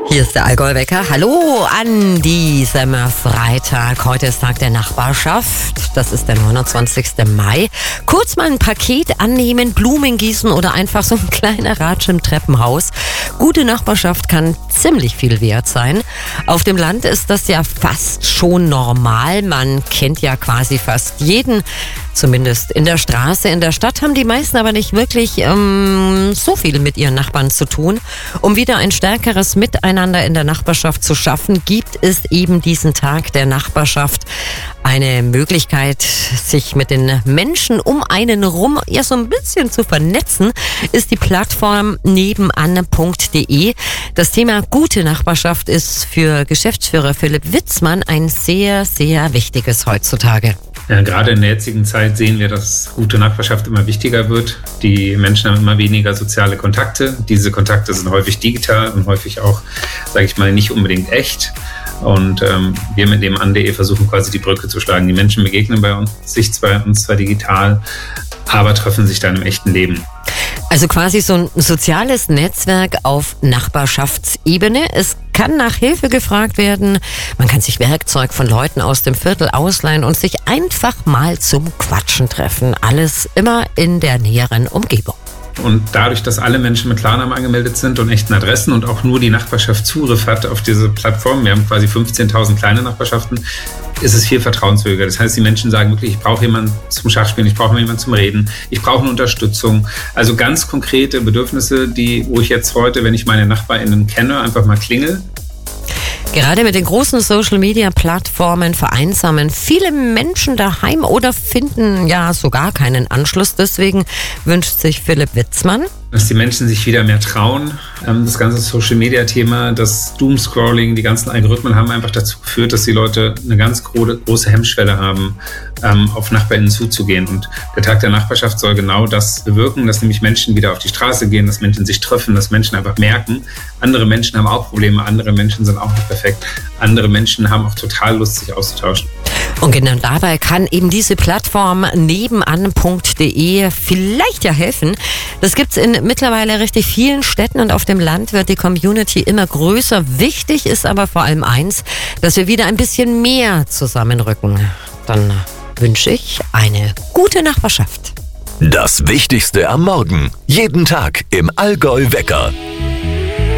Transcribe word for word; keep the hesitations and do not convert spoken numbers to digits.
Hier ist der Allgäu-Wecker. Hallo an diesem Freitag. Heute ist Tag der Nachbarschaft. Das ist der neunundzwanzigste Mai. Kurz mal ein Paket annehmen, Blumen gießen oder einfach so ein kleiner Ratsch im Treppenhaus. Gute Nachbarschaft kann ziemlich viel wert sein. Auf dem Land ist das ja fast schon normal. Man kennt ja quasi fast jeden, zumindest in der Straße. In der Stadt haben die meisten aber nicht wirklich ähm, so viel mit ihren Nachbarn zu tun. Um wieder ein stärkeres Miteinander in der Nachbarschaft zu schaffen, gibt es eben diesen Tag der Nachbarschaft. Eine Möglichkeit, sich mit den Menschen um einen rum ja so ein bisschen zu vernetzen, ist die Plattform nebenan punkt de. Das Thema gute Nachbarschaft ist für Geschäftsführer Philipp Witzmann ein sehr, sehr wichtiges heutzutage. Ja, gerade in der jetzigen Zeit sehen wir, dass gute Nachbarschaft immer wichtiger wird. Die Menschen haben immer weniger soziale Kontakte. Diese Kontakte sind häufig digital und häufig auch, sage ich mal, nicht unbedingt echt. Und ähm, wir mit dem an punkt de versuchen quasi die Brücke zu schlagen. Die Menschen begegnen bei uns, sich bei uns zwar digital, aber treffen sich dann im echten Leben. Also quasi so ein soziales Netzwerk auf Nachbarschaftsebene. Es kann nach Hilfe gefragt werden. Man kann sich Werkzeug von Leuten aus dem Viertel ausleihen und sich einfach mal zum Quatschen treffen. Alles immer in der näheren Umgebung. Und dadurch, dass alle Menschen mit Klarnamen angemeldet sind und echten Adressen und auch nur die Nachbarschaft Zugriff hat auf diese Plattform, wir haben quasi fünfzehntausend kleine Nachbarschaften, ist es viel vertrauenswürdiger. Das heißt, die Menschen sagen wirklich, ich brauche jemanden zum Schachspielen, ich brauche jemanden zum Reden, ich brauche eine Unterstützung. Also ganz konkrete Bedürfnisse, die, wo ich jetzt heute, wenn ich meine NachbarInnen kenne, einfach mal klingel. Gerade mit den großen Social-Media-Plattformen vereinsamen viele Menschen daheim oder finden ja sogar keinen Anschluss. Deswegen wünscht sich Philipp Witzmann, dass die Menschen sich wieder mehr trauen. Das ganze Social-Media-Thema, das Doomscrolling, die ganzen Algorithmen haben einfach dazu geführt, dass die Leute eine ganz große Hemmschwelle haben, auf NachbarInnen zuzugehen. Und der Tag der Nachbarschaft soll genau das bewirken, dass nämlich Menschen wieder auf die Straße gehen, dass Menschen sich treffen, dass Menschen einfach merken, andere Menschen haben auch Probleme, andere Menschen sind auch nicht perfekt, andere Menschen haben auch total Lust, sich auszutauschen. Und genau dabei kann eben diese Plattform nebenan punkt de vielleicht ja helfen. Das gibt's in mittlerweile richtig vielen Städten und auf dem Land wird die Community immer größer. Wichtig ist aber vor allem eins, dass wir wieder ein bisschen mehr zusammenrücken. Dann wünsche ich eine gute Nachbarschaft. Das Wichtigste am Morgen. Jeden Tag im Allgäu-Wecker.